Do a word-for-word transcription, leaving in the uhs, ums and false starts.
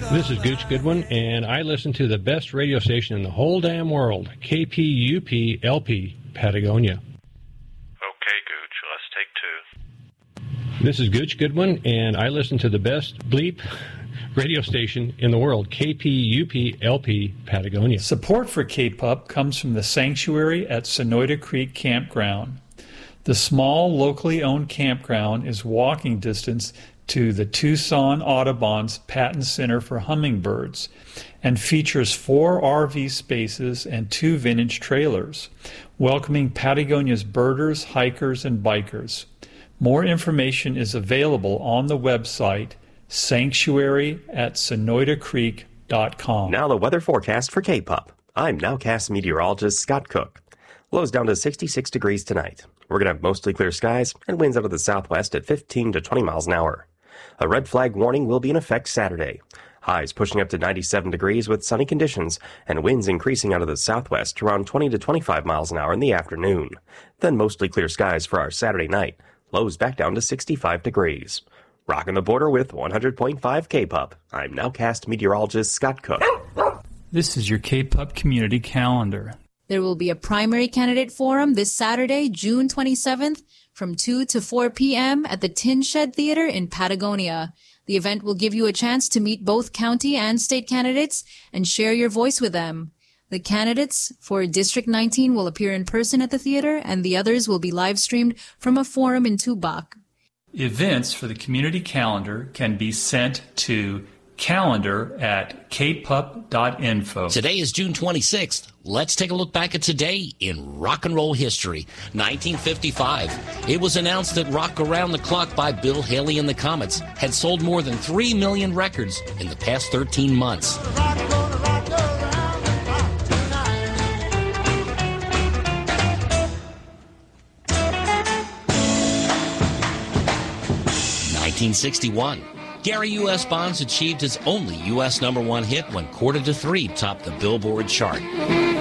This is Gooch Goodwin, and I listen to the best radio station in the whole damn world, K P U P L P, Patagonia. Okay, Gooch, let's take two. This is Gooch Goodwin, and I listen to the best bleep radio station in the world, K P U P L P, Patagonia. Support for K P U P comes from the sanctuary at Sonoyta Creek Campground. The small, locally owned campground is walking distance to the Tucson Audubon's Patton Center for Hummingbirds and features four R V spaces and two vintage trailers, welcoming Patagonia's birders, hikers, and bikers. More information is available on the website sanctuary at sonoyta creek dot com. Now the weather forecast for K P U P. I'm Nowcast meteorologist Scott Cook. Lows down to sixty-six degrees tonight. We're going to have mostly clear skies and winds out of the southwest at fifteen to twenty miles an hour. A red flag warning will be in effect Saturday. Highs pushing up to ninety-seven degrees with sunny conditions and winds increasing out of the southwest to around twenty to twenty-five miles an hour in the afternoon. Then mostly clear skies for our Saturday night. Lows back down to sixty-five degrees. Rocking the border with one hundred point five K P U P. I'm Nowcast meteorologist Scott Cook. This is your K P U P community calendar. There will be a primary candidate forum this Saturday, June twenty-seventh, from two to four p.m. at the Tin Shed Theater in Patagonia. The event will give you a chance to meet both county and state candidates and share your voice with them. The candidates for District nineteen will appear in person at the theater, and the others will be live-streamed from a forum in Tubac. Events for the community calendar can be sent to calendar at k p u p dot info. Today is June twenty-sixth. Let's take a look back at today in rock and roll history. nineteen fifty-five. It was announced that Rock Around the Clock by Bill Haley and the Comets had sold more than three million records in the past thirteen months. nineteen sixty-one. Gary U S. Bonds achieved his only U S number one hit when Quarter to Three topped the Billboard chart.